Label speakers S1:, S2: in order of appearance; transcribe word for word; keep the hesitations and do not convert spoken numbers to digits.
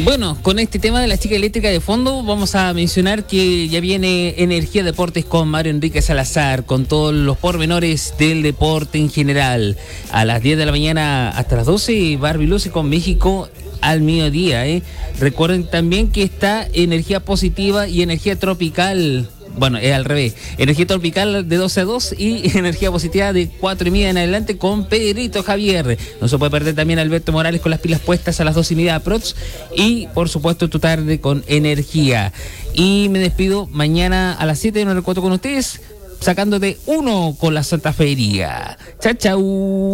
S1: Bueno, con este tema de la chica eléctrica de fondo, vamos a mencionar que ya viene Energía Deportes con Mario Enrique Salazar, con todos los pormenores del deporte en general. A las diez de la mañana hasta las doce, Barbie Luce con México al mediodía, ¿eh? Recuerden también que está Energía Positiva y Energía Tropical. Bueno, es al revés. Energía Tropical de doce a dos y Energía Positiva de cuatro y media en adelante con Pedrito Javier. No se puede perder también Alberto Morales con las pilas puestas a las dos y media aprox. Y, por supuesto, tu tarde con Energía. Y me despido mañana a las siete, no recuerdo con ustedes, sacándote uno con la Santa Feria. Chao, chao.